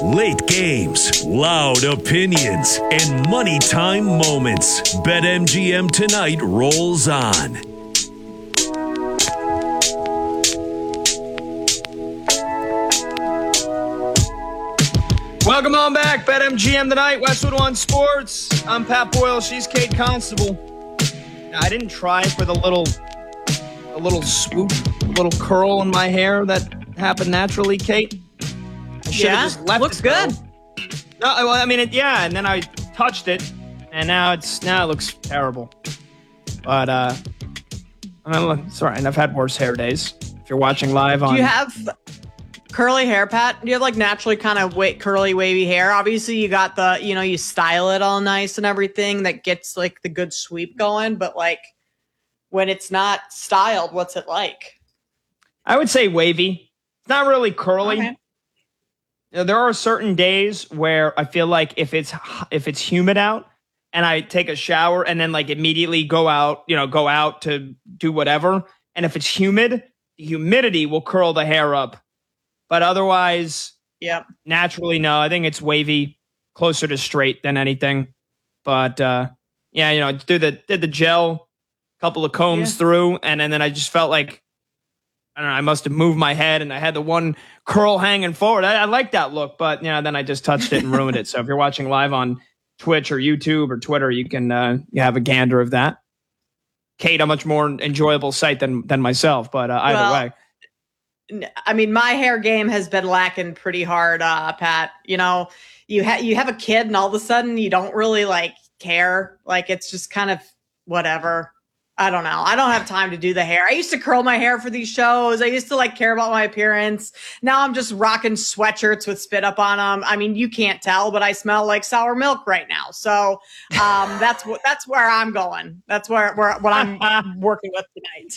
Late games, loud opinions, and money time moments. BetMGM tonight rolls on. Welcome on back, BetMGM tonight, Westwood One Sports. I'm Pat Boyle, she's Kate Constable. Now, I didn't try for the little swoop, little curl in my hair that happened naturally, Kate. I should have just left looks it good. No, well, I mean, and then I touched it, and now it looks terrible. But sorry, and I've had worse hair days. If you're watching live on, Do you have curly hair, Pat? Do you have like naturally kind of curly, wavy hair? Obviously, you got the, you style it all nice and everything that gets like the good sweep going. But like when it's not styled, what's it like? I would say wavy. It's not really curly. Okay. There are certain days where I feel like if it's humid out and I take a shower and then like immediately go out to do whatever, and if it's humid, the humidity will curl the hair up. But otherwise, naturally, no. I think it's wavy, closer to straight than anything. But did the gel, couple of combs through, and then I just felt like, I don't know, I must have moved my head and I had the one curl hanging forward. I like that look, but then I just touched it and ruined it. So if you're watching live on Twitch or YouTube or Twitter, you can you have a gander of that. Kate, a much more enjoyable sight than myself, but either way. I mean, my hair game has been lacking pretty hard, Pat. You have a kid and all of a sudden you don't really like care. Like it's just kind of whatever. I don't know. I don't have time to do the hair. I used to curl my hair for these shows. I used to like care about my appearance. Now I'm just rocking sweatshirts with spit up on them. I mean, you can't tell, but I smell like sour milk right now. So that's where I'm going. That's what I'm working with tonight.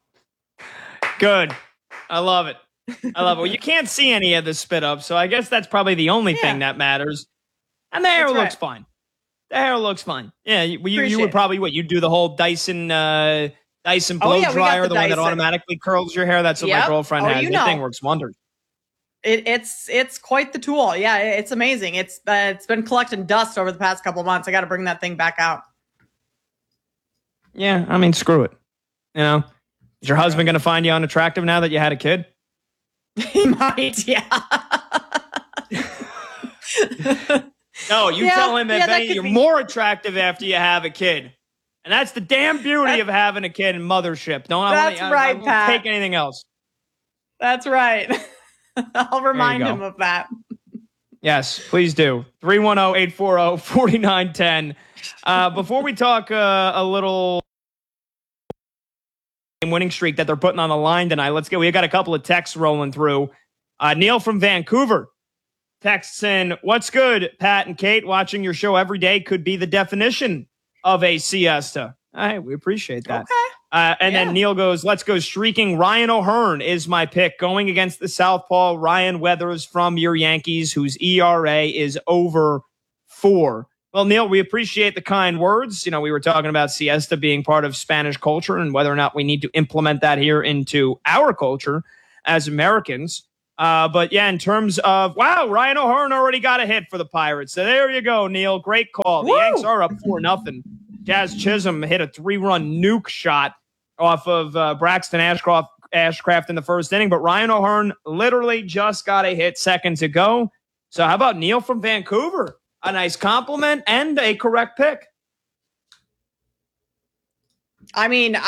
Good. I love it. Well, you can't see any of the spit up, so I guess that's probably the only thing that matters. And the hair looks fine. The hair looks fine. Yeah, you would probably you'd do the whole Dyson blow dryer, the one that automatically curls your hair. That's what my girlfriend has. The thing works wonders. It's quite the tool. Yeah, it's amazing. It's been collecting dust over the past couple of months. I got to bring that thing back out. Yeah, I mean, screw it. Is your husband going to find you unattractive now that you had a kid? He might, yeah. No, you tell him that you're more attractive after you have a kid. And that's the damn beauty of having a kid and mothership. I won't take anything else. That's right. I'll remind him of that. Yes, please do. 310-840-4910. Before we talk a little winning streak that they're putting on the line tonight, we got a couple of texts rolling through. Neil from Vancouver texts in, "What's good, Pat and Kate? Watching your show every day could be the definition of a siesta." All right, we appreciate that. Okay. Then Neil goes, "Let's go streaking. Ryan O'Hearn is my pick, going against the southpaw Ryan Weathers from your Yankees, whose ERA is over 4. Well, Neil, we appreciate the kind words. We were talking about siesta being part of Spanish culture and whether or not we need to implement that here into our culture as Americans. But yeah, in terms of, Ryan O'Hearn already got a hit for the Pirates. So there you go, Neil. Great call. Woo! The Yanks are up 4-0. Jazz Chisholm hit a 3-run nuke shot off of Braxton Ashcraft in the first inning. But Ryan O'Hearn literally just got a hit seconds ago. So how about Neil from Vancouver? A nice compliment and a correct pick. I mean,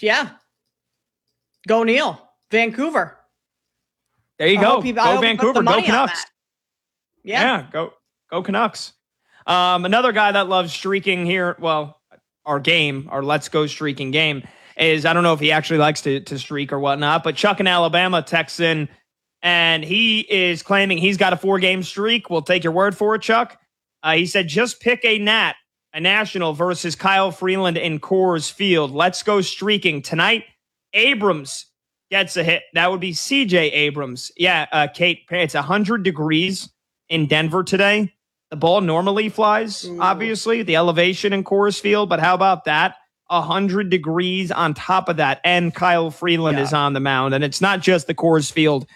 go Neil. Vancouver. There you go. Go Vancouver. Go Canucks. Yeah, go Canucks. Another guy that loves streaking here, our Let's Go streaking game is, I don't know if he actually likes to streak or whatnot, but Chuck in Alabama texts in, and he is claiming he's got a 4-game streak. We'll take your word for it, Chuck. He said, just pick a National versus Kyle Freeland in Coors Field. Let's go streaking. Tonight, Abrams gets a hit. That would be CJ Abrams. Yeah, Kate, it's 100 degrees in Denver today. The ball normally flies, obviously, the elevation in Coors Field, but how about that? 100 degrees on top of that, and Kyle Freeland is on the mound. And it's not just the Coors Field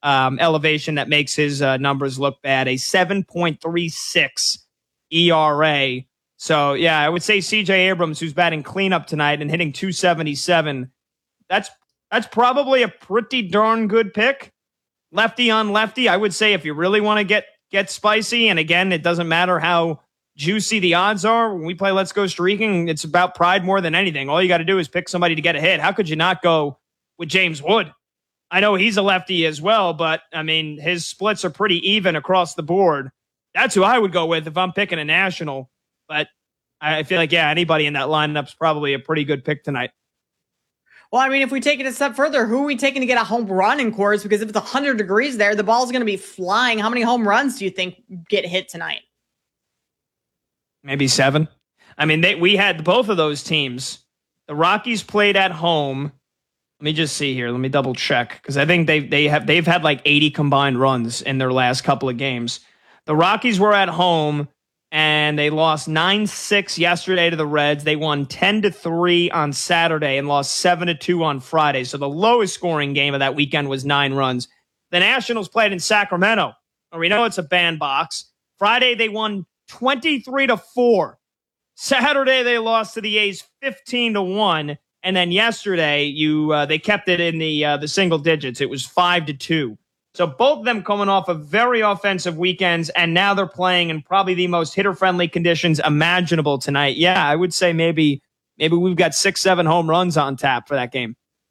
elevation that makes his numbers look bad. A 7.36 ERA. So, yeah, I would say CJ Abrams, who's batting cleanup tonight and hitting 277, that's probably a pretty darn good pick. Lefty on lefty, I would say if you really want to get spicy, and again, it doesn't matter how juicy the odds are. When we play Let's Go Streaking, it's about pride more than anything. All you got to do is pick somebody to get a hit. How could you not go with James Wood? I know he's a lefty as well, but, I mean, his splits are pretty even across the board. That's who I would go with if I'm picking a national. But I feel like, yeah, anybody in that lineup's probably a pretty good pick tonight. Well, I mean, if we take it a step further, who are we taking to get a home run in Coors? Because if it's 100 degrees there, the ball's going to be flying. How many home runs do you think get hit tonight? Maybe 7. I mean, we had both of those teams. The Rockies played at home. Let me just see here. Let me double check because I think they've had like 80 combined runs in their last couple of games. The Rockies were at home and they lost 9-6 yesterday to the Reds. They won 10-3 on Saturday and lost 7-2 on Friday. So the lowest scoring game of that weekend was 9 runs. The Nationals played in Sacramento. We know it's a bandbox. Friday they won 23-4. Saturday they lost to the A's 15-1. And then yesterday, they kept it in the single digits. It was 5-2. So both of them coming off of very offensive weekends, and now they're playing in probably the most hitter-friendly conditions imaginable tonight. Yeah, I would say maybe we've got 6-7 home runs on tap for that game.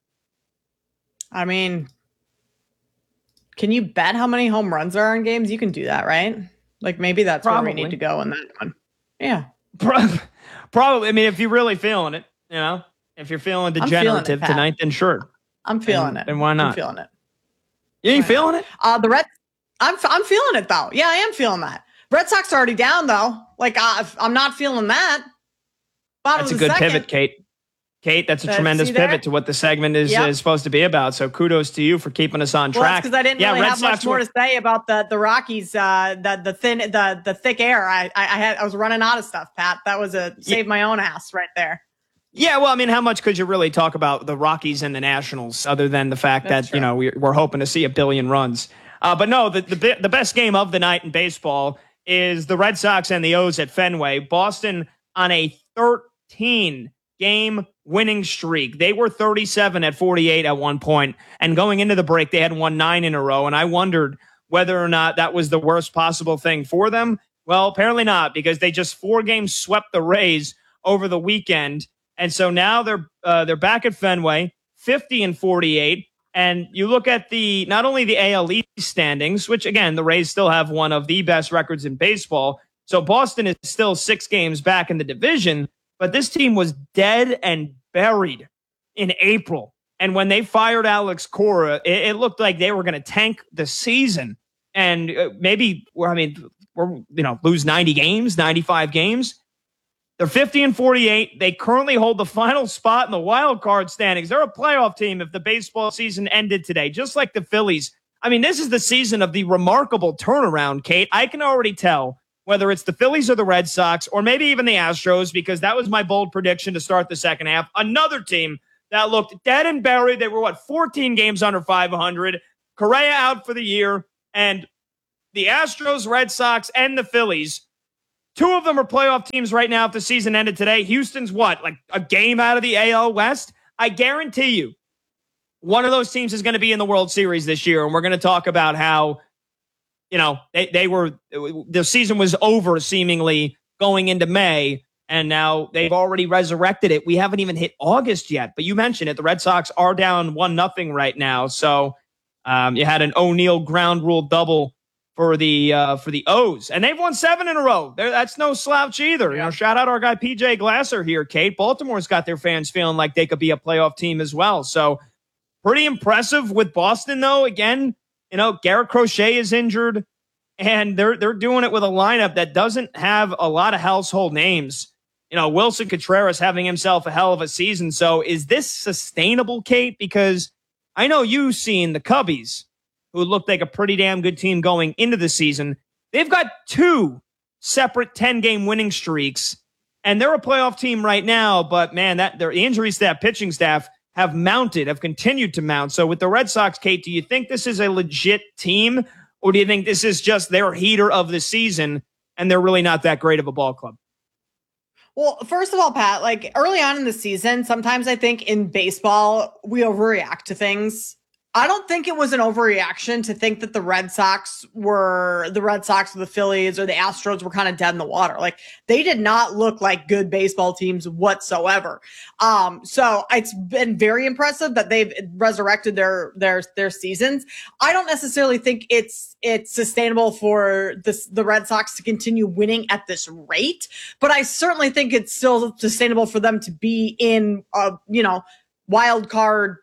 I mean, can you bet how many home runs there are in games? You can do that, right? Like maybe that's probably where we need to go in that one. Yeah, probably. I mean, if you're really feeling it, you know. If you're feeling degenerative tonight, then sure. I'm feeling it. And why not? I'm feeling it. You ain't feeling it? The Reds. I'm feeling it though. Yeah, I am feeling that. Red Sox are already down though. Like I'm not feeling that. That's a good pivot, Kate. Kate, that's a tremendous pivot to what the segment is supposed to be about. So kudos to you for keeping us on track. Because I didn't really have much more to say about the Rockies. The thick air. I was running out of stuff, Pat. That was save my own ass right there. Yeah, well, I mean, how much could you really talk about the Rockies and the Nationals other than the fact that, you know, we're hoping to see a billion runs. But no, the best game of the night in baseball is the Red Sox and the O's at Fenway. Boston on a 13-game winning streak. They were 37 at 48 at one point, and going into the break, they had won 9 in a row, and I wondered whether or not that was the worst possible thing for them. Well, apparently not, because they just 4 games swept the Rays over the weekend. And so now they're back at Fenway, 50-48. And you look at not only the AL East standings, which again, the Rays still have one of the best records in baseball. So Boston is still 6 games back in the division, but this team was dead and buried in April. And when they fired Alex Cora, it looked like they were going to tank the season and lose 90 games, 95 games. They're 50-48. They currently hold the final spot in the wild card standings. They're a playoff team if the baseball season ended today, just like the Phillies. I mean, this is the season of the remarkable turnaround, Kate. I can already tell whether it's the Phillies or the Red Sox or maybe even the Astros, because that was my bold prediction to start the second half. Another team that looked dead and buried. They were, 14 games under 500. Correa out for the year. And the Astros, Red Sox, and the Phillies, 2 of them are playoff teams right now if the season ended today. Houston's like a game out of the AL West? I guarantee you one of those teams is going to be in the World Series this year, and we're going to talk about how, you know, the season was over seemingly going into May, and now they've already resurrected it. We haven't even hit August yet, but you mentioned it. The Red Sox are down 1-0 right now, so you had an O'Neill ground rule double for the O's, and they've won 7 in a row. That's no slouch either. You know, shout out our guy PJ Glasser here, Kate. Baltimore's got their fans feeling like they could be a playoff team as well. So pretty impressive with Boston, though. Again, you know, Garrett Crochet is injured, and they're doing it with a lineup that doesn't have a lot of household names. You know, Wilson Contreras having himself a hell of a season. So is this sustainable, Kate? Because I know you've seen the Cubbies, who looked like a pretty damn good team going into the season. They've got 2 separate 10-game winning streaks, and they're a playoff team right now, but man, their injuries to that pitching staff, have continued to mount. So with the Red Sox, Kate, do you think this is a legit team, or do you think this is just their heater of the season and they're really not that great of a ball club? Well, first of all, Pat, like early on in the season, sometimes I think in baseball, we overreact to things. I don't think it was an overreaction to think that the Red Sox or the Phillies or the Astros were kind of dead in the water. Like they did not look like good baseball teams whatsoever. So it's been very impressive that they've resurrected their seasons. I don't necessarily think it's sustainable for the Red Sox to continue winning at this rate, but I certainly think it's still sustainable for them to be in wild card,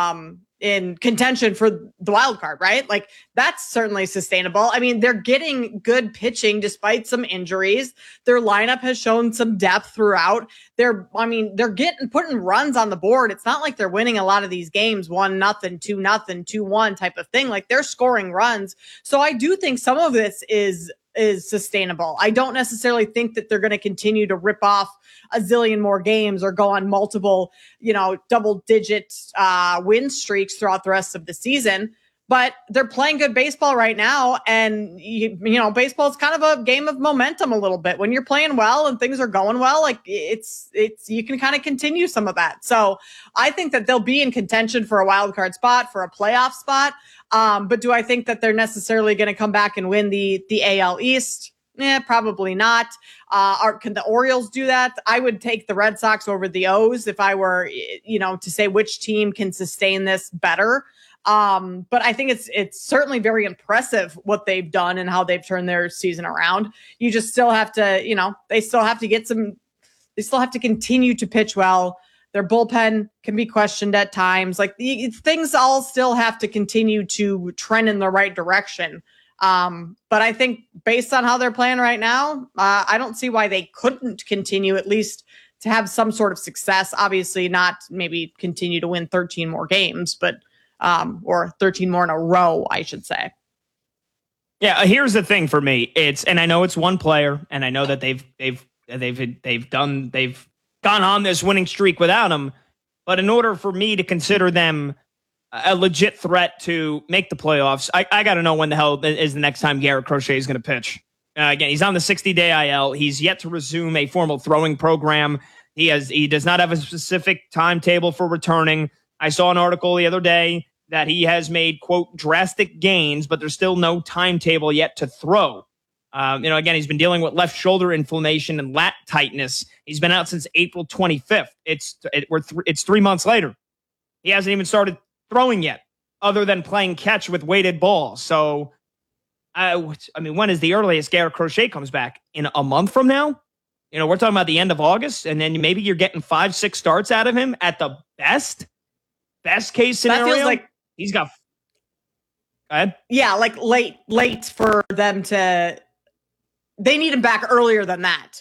in contention for the wild card, right? Like that's certainly sustainable. I mean, they're getting good pitching despite some injuries. Their lineup has shown some depth throughout. They're putting runs on the board. It's not like they're winning a lot of these games 1-0, 2-0, 2-1 type of thing. Like they're scoring runs. So I do think some of this is sustainable. I don't necessarily think that they're going to continue to rip off a zillion more games or go on multiple, double digit win streaks throughout the rest of the season. But they're playing good baseball right now. And, baseball is kind of a game of momentum a little bit. When you're playing well and things are going well, like it's you can kind of continue some of that. So I think that they'll be in contention for a wild card spot, for a playoff spot. But do I think that they're necessarily going to come back and win the AL East? Probably not. Can the Orioles do that? I would take the Red Sox over the O's if I were, to say which team can sustain this better. But I think it's certainly very impressive what they've done and how they've turned their season around. You just still have to, they still have to continue to pitch well. Their bullpen can be questioned at times. Like things all still have to continue to trend in the right direction. But I think based on how they're playing right now, I don't see why they couldn't continue at least to have some sort of success. Obviously not maybe continue to win 13 more games, but or 13 more in a row, I should say. Yeah, here's the thing for me. And I know it's one player, and I know that they've gone on this winning streak without him. But in order for me to consider them a legit threat to make the playoffs, I got to know when the hell is the next time Garrett Crochet is going to pitch. Again, he's on the 60-day IL. He's yet to resume a formal throwing program. He does not have a specific timetable for returning. I saw an article the other day that he has made, quote, drastic gains, but there's still no timetable yet to throw. Again, he's been dealing with left shoulder inflammation and lat tightness. He's been out since April 25th. It's 3 months later. He hasn't even started throwing yet, other than playing catch with weighted balls. So, when is the earliest Garrett Crochet comes back? In a month from now? We're talking about the end of August, and then maybe you're getting 5-6 starts out of him at the best case scenario. That feels like he's got. Go ahead. Yeah, like late for them to. They need him back earlier than that.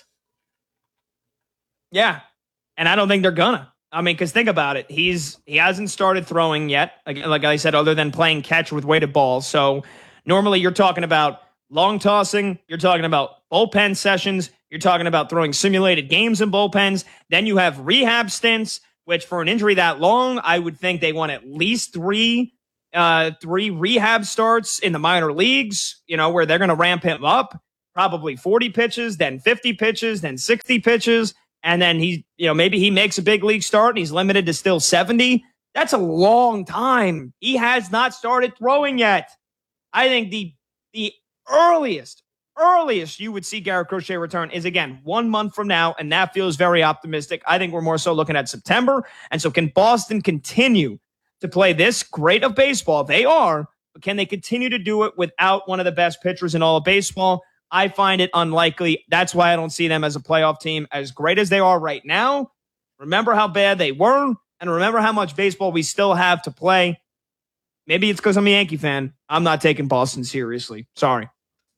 Yeah, and I don't think they're gonna. Because think about it. He hasn't started throwing yet, like I said, other than playing catch with weighted balls. So normally you're talking about long tossing. You're talking about bullpen sessions. You're talking about throwing simulated games in bullpens. Then you have rehab stints, which for an injury that long, I would think they want at least three rehab starts in the minor leagues, where they're going to ramp him up, probably 40 pitches, then 50 pitches, then 60 pitches. And then maybe he makes a big league start and he's limited to still 70. That's a long time. He has not started throwing yet. I think the earliest you would see Garrett Crochet return is, again, 1 month from now, and that feels very optimistic. I think we're more so looking at September. And so can Boston continue to play this great of baseball? They are, but can they continue to do it without one of the best pitchers in all of baseball? I find it unlikely. That's why I don't see them as a playoff team. As great as they are right now, remember how bad they were, and remember how much baseball we still have to play. Maybe it's because I'm a Yankee fan. I'm not taking Boston seriously. Sorry.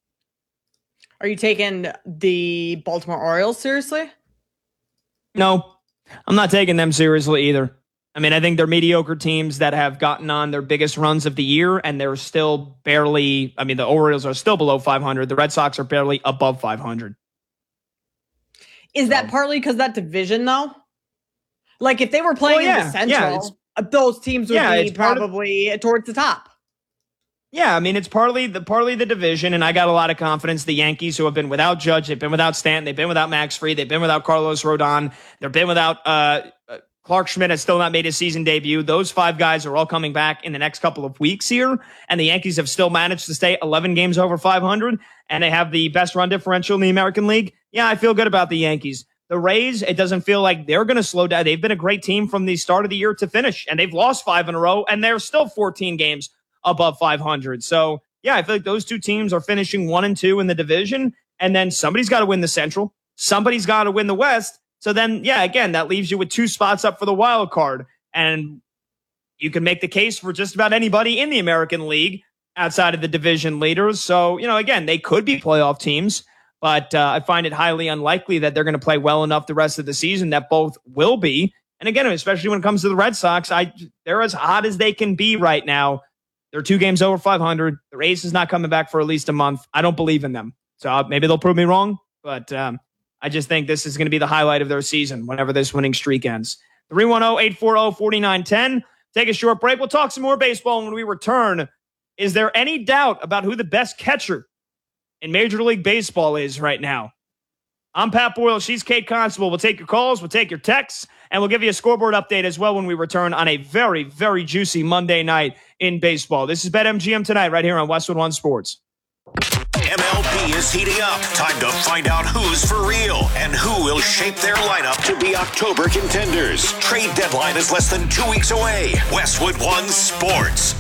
Are you taking the Baltimore Orioles seriously? No, I'm not taking them seriously either. I think they're mediocre teams that have gotten on their biggest runs of the year, and they're still barely, the Orioles are still below 500. The Red Sox are barely above 500. Is that partly because that division, though? Like, if they were playing in the Central, those teams would be it's probably towards the top. Yeah, I mean, it's partly the division, and I got a lot of confidence. The Yankees, who have been without Judge, they've been without Stanton, they've been without Max Fried, they've been without Carlos Rodon, they've been without Clark Schmidt has still not made his season debut. Those 5 guys are all coming back in the next couple of weeks here, and the Yankees have still managed to stay 11 games over 500, and they have the best run differential in the American League. Yeah, I feel good about the Yankees. The Rays, it doesn't feel like they're going to slow down. They've been a great team from the start of the year to finish, and they've lost 5 in a row, and they're still 14 games above 500. So, yeah, I feel like those 2 teams are finishing 1 and 2 in the division, and then somebody's got to win the Central. Somebody's got to win the West. So then, yeah, again, that leaves you with 2 spots up for the wild card. And you can make the case for just about anybody in the American League outside of the division leaders. So, again, they could be playoff teams, but I find it highly unlikely that they're going to play well enough the rest of the season that both will be. And again, especially when it comes to the Red Sox, they're as hot as they can be right now. They're 2 games over 500. The Rays is not coming back for at least a month. I don't believe in them. So maybe they'll prove me wrong, but I just think this is going to be the highlight of their season whenever this winning streak ends. 310-840-4910. Take a short break. We'll talk some more baseball when we return. Is there any doubt about who the best catcher in Major League Baseball is right now? I'm Pat Boyle. She's Kate Constable. We'll take your calls. We'll take your texts. And we'll give you a scoreboard update as well when we return on a very, very juicy Monday night in baseball. This is BetMGM Tonight right here on Westwood One Sports. MLB is heating up. Time to find out who's for real and who will shape their lineup to be October contenders. Trade deadline is less than 2 weeks away. Westwood One Sports.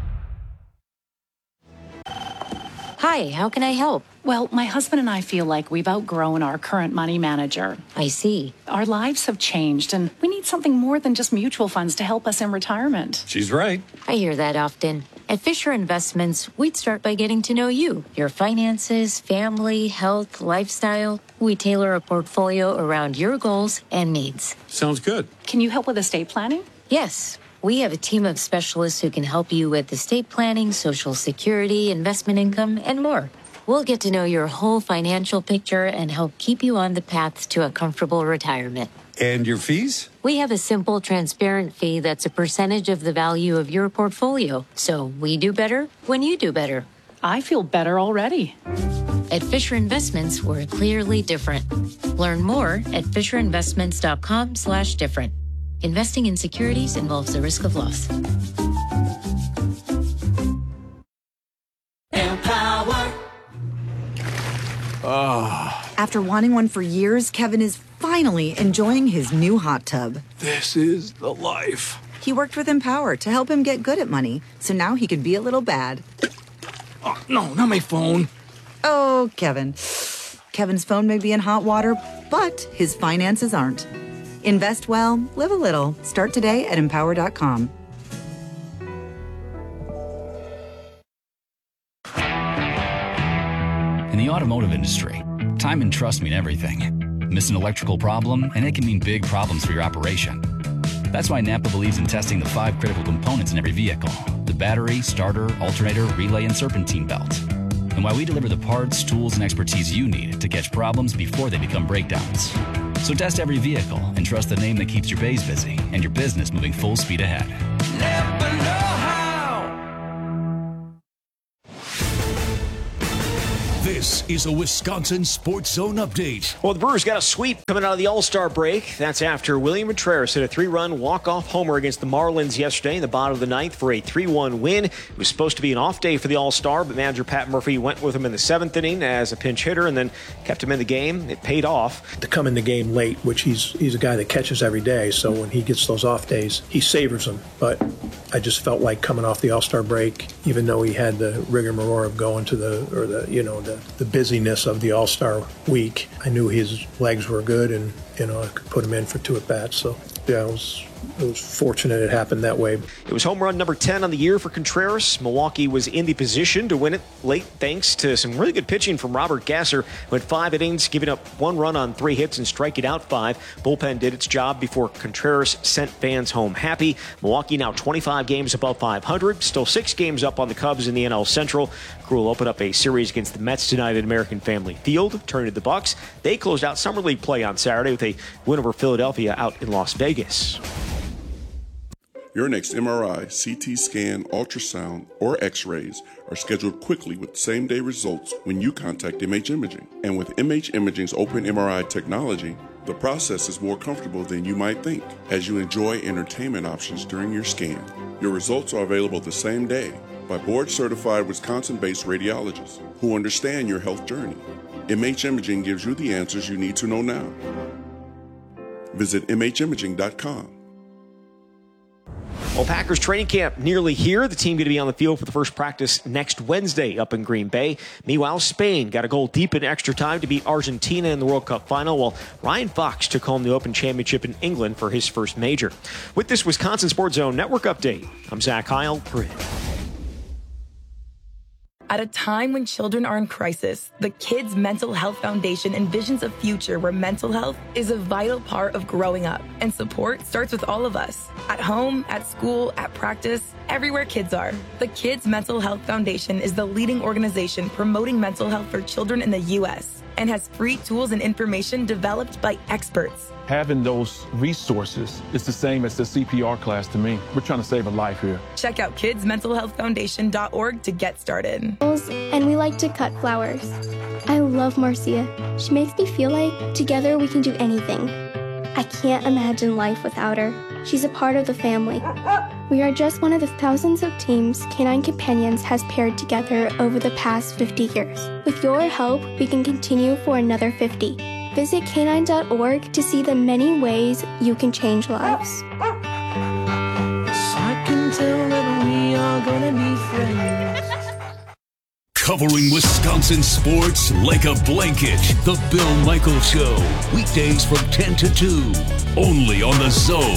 Hi, how can I help? Well, my husband and I feel like we've outgrown our current money manager. I see. Our lives have changed, and we need something more than just mutual funds to help us in retirement. She's right. I hear that often. At Fisher Investments, we'd start by getting to know you, your finances, family, health, lifestyle. We tailor a portfolio around your goals and needs. Sounds good. Can you help with estate planning? Yes. We have a team of specialists who can help you with estate planning, Social Security, investment income, and more. We'll get to know your whole financial picture and help keep you on the path to a comfortable retirement. And your fees? We have a simple, transparent fee that's a percentage of the value of your portfolio. So we do better when you do better. I feel better already. At Fisher Investments, we're clearly different. Learn more at FisherInvestments.com/different. Investing in securities involves the risk of loss. Empower. After wanting one for years, Kevin is finally enjoying his new hot tub. This is the life. He worked with Empower to help him get good at money, so now he can be a little bad. Oh, no, not my phone. Oh, Kevin. Kevin's phone may be in hot water, but his finances aren't. Invest well, live a little. Start today at Empower.com. In the automotive industry, time and trust mean everything. Miss an electrical problem, and it can mean big problems for your operation. That's why Napa believes in testing the 5 critical components in every vehicle: the battery, starter, alternator, relay, and serpentine belt. And why we deliver the parts, tools, and expertise you need to catch problems before they become breakdowns. So test every vehicle and trust the name that keeps your bays busy and your business moving full speed ahead. Never know how. This is a Wisconsin Sports Zone update. Well, the Brewers got a sweep coming out of the All-Star break. That's after William Contreras hit a 3-run walk-off homer against the Marlins yesterday in the bottom of the ninth for a 3-1 win. It was supposed to be an off day for the All-Star, but manager Pat Murphy went with him in the 7th inning as a pinch hitter and then kept him in the game. It paid off. To come in the game late, which he's a guy that catches every day, so when he gets those off days, he savors them. But I just felt like coming off the All-Star break, even though he had the rigmarole of going to the busyness of the All-Star week, I knew his legs were good and, I could put him in for 2 at-bats. So, yeah, it was fortunate it happened that way. It was home run number 10 on the year for Contreras. Milwaukee was in the position to win it late thanks to some really good pitching from Robert Gasser, who had 5 innings, giving up 1 run on 3 hits and striking out 5. Bullpen did its job before Contreras sent fans home happy. Milwaukee now 25 games above 500, still 6 games up on the Cubs in the NL Central. Crew will open up a series against the Mets tonight at American Family Field. Turning to the Bucks, they closed out Summer League play on Saturday with a win over Philadelphia out in Las Vegas. Your next MRI, CT scan, ultrasound, or x-rays are scheduled quickly with same-day results when you contact MH Imaging. And with MH Imaging's open MRI technology, the process is more comfortable than you might think as you enjoy entertainment options during your scan. Your results are available the same day by board-certified Wisconsin-based radiologists who understand your health journey. MH Imaging gives you the answers you need to know now. Visit mhimaging.com. Well, Packers training camp nearly here. The team going to be on the field for the first practice next Wednesday up in Green Bay. Meanwhile, Spain got a goal deep in extra time to beat Argentina in the World Cup final, while Ryan Fox took home the Open Championship in England for his first major. With this Wisconsin Sports Zone Network update, I'm Zach Heil. At a time when children are in crisis, the Kids Mental Health Foundation envisions a future where mental health is a vital part of growing up, and support starts with all of us. At home, at school, at practice, everywhere kids are. The Kids Mental Health Foundation is the leading organization promoting mental health for children in the U.S. and has free tools and information developed by experts. Having those resources is the same as the CPR class to me. We're trying to save a life here. Check out kidsmentalhealthfoundation.org to get started. And we like to cut flowers. I love Marcia. She makes me feel like together we can do anything. I can't imagine life without her. She's a part of the family. We are just one of the thousands of teams Canine Companions has paired together over the past 50 years. With your help, we can continue for another 50. Visit canine.org to see the many ways you can change lives. I can tell that we are gonna be friends. Covering Wisconsin sports like a blanket. The Bill Michaels Show. Weekdays from 10 to 2. Only on The Zone.